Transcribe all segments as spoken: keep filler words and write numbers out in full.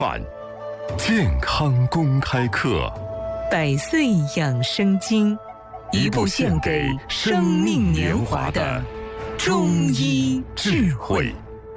办健康公开课， 百岁养生经，一部献给生命年华的中医智慧。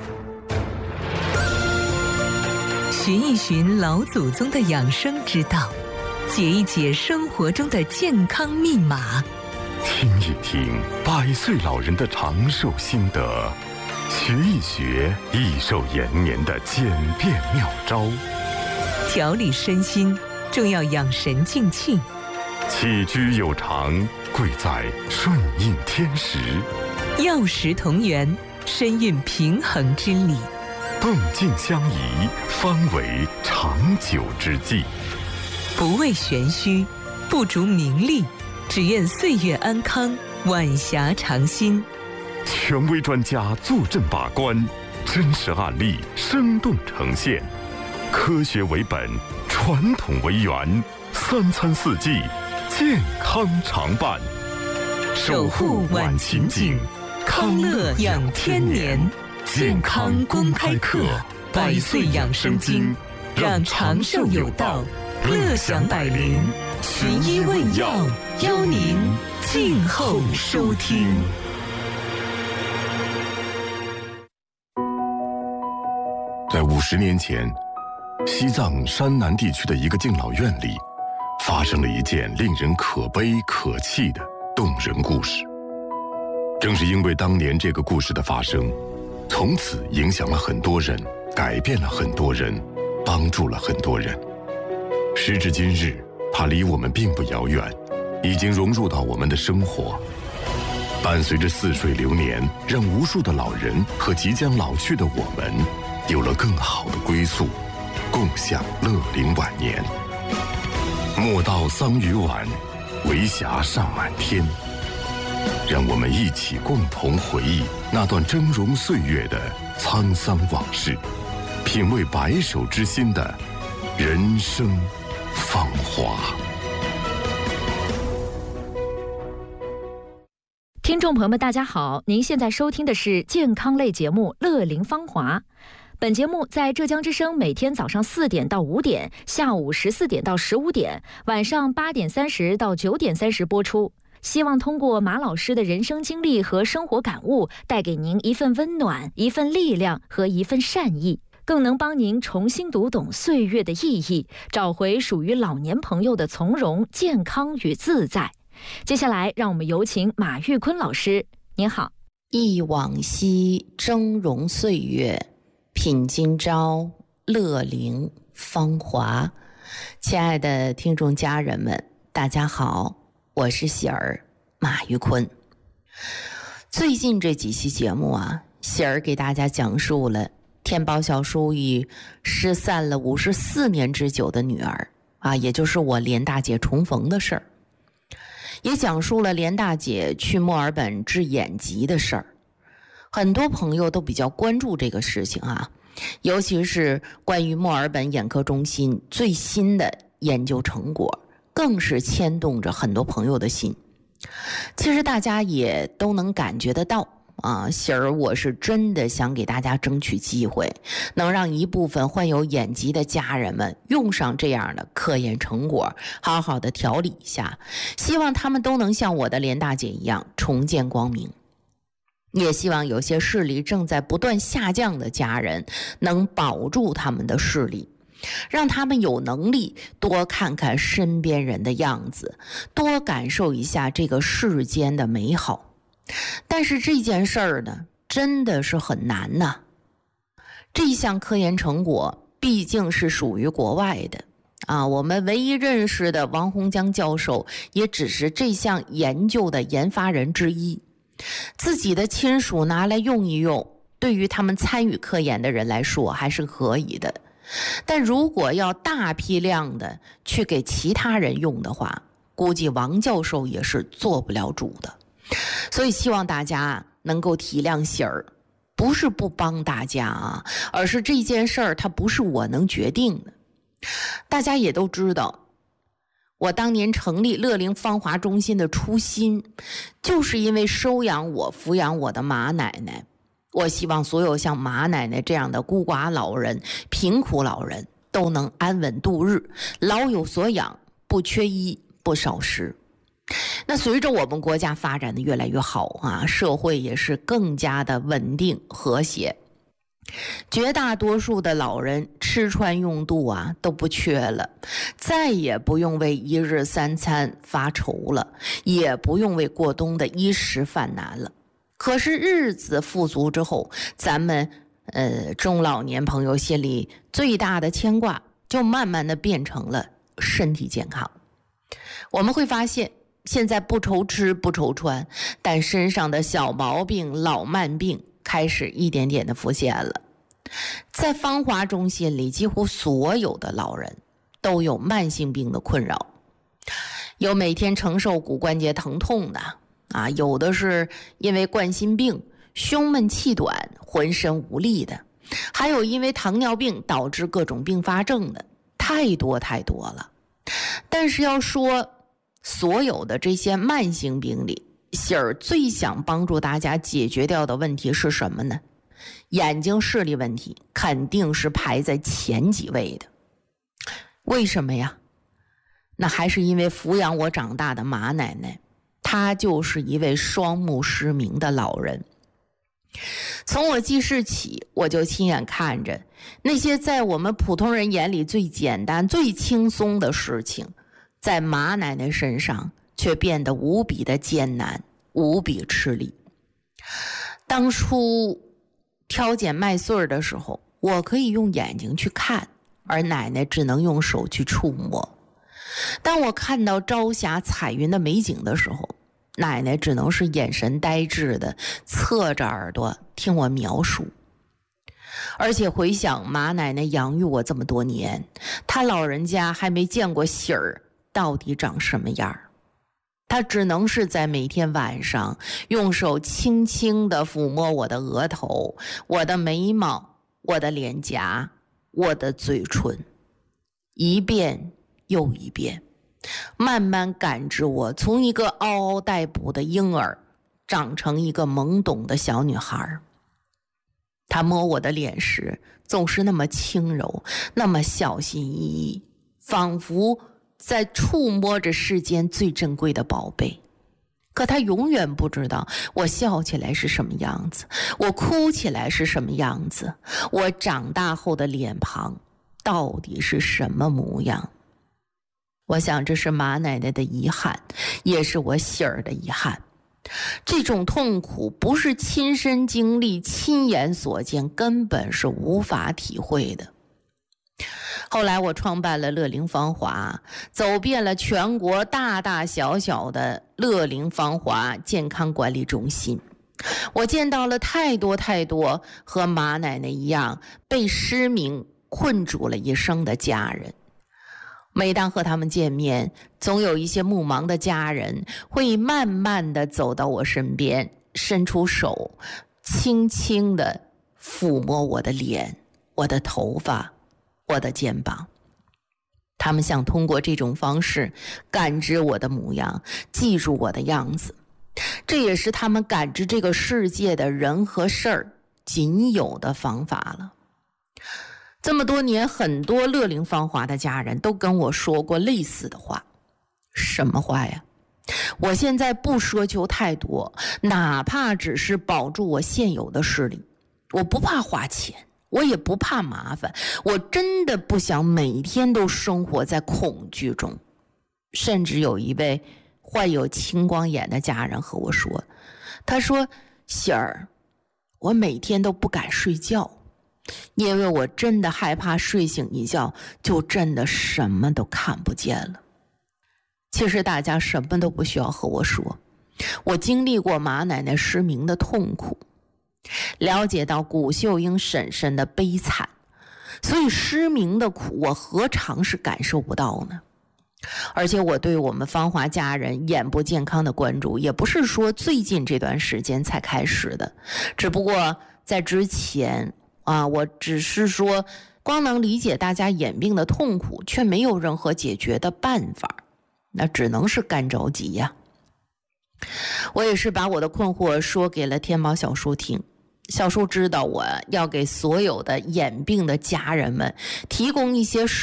寻一寻老祖宗的养生之道，解一解生活中的健康密码， 听一听百岁老人的长寿心得，学一学益寿延年的简便妙招。 调理身心，重要养神静气。 起居有常，贵在顺应天时。 药食同源，身运平衡之理。 动静相宜，方为长久之计。 不为玄虚，不逐名利，只愿岁月安康，晚霞长新。 权威专家坐镇把关，真实案例生动呈现，科学为本，传统为源，三餐四季健康常伴， 守护晚晴景，康乐养天年。健康公开课，百岁养生经，让长寿有道，乐享百龄。寻医问药，邀您静候收听。 在五十年前，西藏山南地区的一个敬老院里，发生了一件令人可悲可气的动人故事。正是因为当年这个故事的发生，从此影响了很多人，改变了很多人，帮助了很多人。时至今日，它离我们并不遥远，已经融入到我们的生活，伴随着似水流年，让无数的老人和即将老去的我们有了更好的归宿，共享乐龄晚年。莫道桑榆晚，为霞尚满天。让我们一起共同回忆那段峥嵘岁月的沧桑往事，品味白首之心的人生芳华。 听众朋友们大家好，您现在收听的是健康类节目《乐龄芳华》。本节目在浙江之声每天早上四点到五点，下午十四点到十五点，晚上八点三十到九点三十播出。希望通过马老师的人生经历和生活感悟，带给您一份温暖、一份力量和一份善意，更能帮您重新读懂岁月的意义，找回属于老年朋友的从容、健康与自在。接下来，让我们有请马玉坤老师。您好。 忆往昔峥嵘岁月，品今朝乐龄芳华。亲爱的听众家人们，大家好，我是喜儿马玉坤。最近这几期节目啊，喜儿给大家讲述了天宝小叔与失散了五十四年之久的女儿啊，也就是我连大姐重逢的事儿，也讲述了连大姐去墨尔本治眼疾的事儿。很多朋友都比较关注这个事情啊，尤其是关于墨尔本眼科中心最新的研究成果，更是牵动着很多朋友的心。其实大家也都能感觉得到啊，喜儿我是真的想给大家争取机会，能让一部分患有眼疾的家人们用上这样的科研成果，好好的调理一下，希望他们都能像我的连大姐一样重见光明。也希望有些视力正在不断下降的家人能保住他们的视力，让他们有能力多看看身边人的样子，多感受一下这个世间的美好。但是这件事儿呢，真的是很难呐。这项科研成果毕竟是属于国外的啊，我们唯一认识的王洪江教授也只是这项研究的研发人之一，自己的亲属拿来用一用，对于他们参与科研的人来说还是可以的。但如果要大批量的去给其他人用的话，估计王教授也是做不了主的。所以希望大家能够体谅喜儿，不是不帮大家啊，而是这件事儿它不是我能决定的。大家也都知道，我当年成立乐龄芳华中心的初心，就是因为收养我、抚养我的马奶奶。我希望所有像马奶奶这样的孤寡老人、贫苦老人都能安稳度日，老有所养，不缺衣不少食。那随着我们国家发展的越来越好啊，社会也是更加的稳定和谐，绝大多数的老人吃穿用度啊都不缺了，再也不用为一日三餐发愁了，也不用为过冬的衣食犯难了。可是日子富足之后，咱们呃中老年朋友心里最大的牵挂就慢慢的变成了身体健康。我们会发现现在不愁吃不愁穿，但身上的小毛病老慢病开始一点点的浮现了。在芳华中心里，几乎所有的老人都有慢性病的困扰，有每天承受骨关节疼痛的啊，有的是因为冠心病胸闷气短浑身无力的，还有因为糖尿病导致各种并发症的，太多太多了。但是要说所有的这些慢性病里，喜儿最想帮助大家解决掉的问题是什么呢？眼睛视力问题肯定是排在前几位的。为什么呀？那还是因为抚养我长大的马奶奶，她就是一位双目失明的老人。从我记事起，我就亲眼看着那些在我们普通人眼里最简单最轻松的事情，在马奶奶身上却变得无比的艰难，无比吃力。当初挑拣麦穗的时候，我可以用眼睛去看，而奶奶只能用手去触摸。当我看到朝霞彩云的美景的时候，奶奶只能是眼神呆滞的侧着耳朵听我描述。而且回想马奶奶养育我这么多年，她老人家还没见过喜儿到底长什么样，她只能是在每天晚上用手轻轻地抚摸我的额头、我的眉毛、我的脸颊、我的嘴唇，一遍又一遍，慢慢感知我从一个嗷嗷待哺的婴儿长成一个懵懂的小女孩。她摸我的脸时总是那么轻柔，那么小心翼翼，仿佛在触摸着世间最珍贵的宝贝。可她永远不知道我笑起来是什么样子，我哭起来是什么样子，我长大后的脸庞到底是什么模样。我想这是马奶奶的遗憾，也是我喜儿的遗憾。这种痛苦不是亲身经历亲眼所见，根本是无法体会的。后来我创办了乐龄芳华，走遍了全国大大小小的乐龄芳华健康管理中心，我见到了太多太多和马奶奶一样被失明困住了一生的家人。每当和他们见面，总有一些目盲的家人会慢慢地走到我身边，伸出手，轻轻地抚摸我的脸、我的头发、我的肩膀。他们想通过这种方式感知我的模样，记住我的样子。这也是他们感知这个世界的人和事儿仅有的方法了。这么多年，很多乐龄芳华的家人都跟我说过类似的话。什么话呀？我现在不奢求太多，哪怕只是保住我现有的视力，我不怕花钱，我也不怕麻烦，我真的不想每天都生活在恐惧中。甚至有一位患有青光眼的家人和我说，他说，喜儿，我每天都不敢睡觉，因为我真的害怕睡醒一觉就真的什么都看不见了。其实大家什么都不需要和我说，我经历过马奶奶失明的痛苦，了解到谷秀英婶婶的悲惨，所以失明的苦我何尝是感受不到呢？而且我对我们芳华家人眼部健康的关注也不是说最近这段时间才开始的，只不过在之前啊，我只是说光能理解大家眼病的痛苦，却没有任何解决的办法，那只能是干着急呀。我也是把我的困惑说给了天猫小叔听， 小叔知道我要给所有的眼病的家人们提供一些